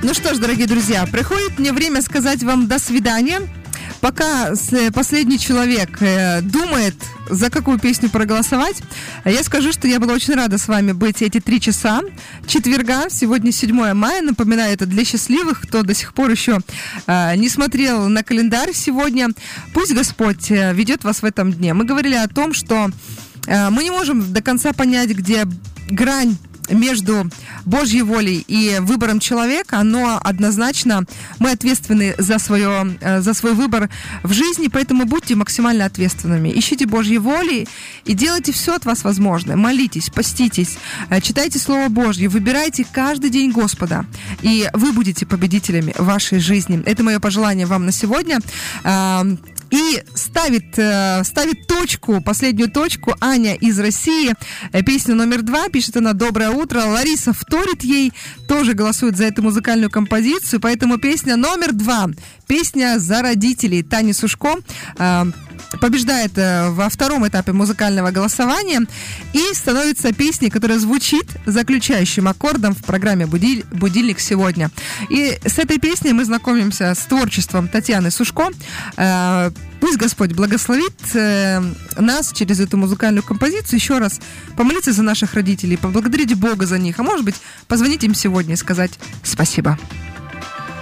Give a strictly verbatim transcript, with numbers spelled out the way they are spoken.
Ну что ж, дорогие друзья, приходит мне время сказать вам до свидания. Пока последний человек думает, за какую песню проголосовать, я скажу, что я была очень рада с вами быть эти три часа четверга. Сегодня седьмое мая. Напоминаю, это для счастливых, кто до сих пор еще э, не смотрел на календарь сегодня. Пусть Господь ведет вас в этом дне. Мы говорили о том, что э, мы не можем до конца понять, где грань между Божьей волей и выбором человека, но однозначно мы ответственны за, свое, за свой выбор в жизни, поэтому будьте максимально ответственными. Ищите Божьей воли и делайте все от вас возможное. Молитесь, поститесь, читайте Слово Божье, выбирайте каждый день Господа, и вы будете победителями в вашей жизни. Это мое пожелание вам на сегодня. И ставит, ставит точку, последнюю точку Аня из России. Песня номер два, пишет она: «Доброе утро». Лариса вторит ей, тоже голосует за эту музыкальную композицию. Поэтому песня номер два, песня за родителей Тани Сушко, побеждает во втором этапе музыкального голосования и становится песней, которая звучит заключающим аккордом в программе «Будильник сегодня». И с этой песней мы знакомимся с творчеством Татьяны Сушко. Пусть Господь благословит нас через эту музыкальную композицию. Еще раз помолиться за наших родителей, поблагодарить Бога за них, а может быть, позвонить им сегодня и сказать спасибо.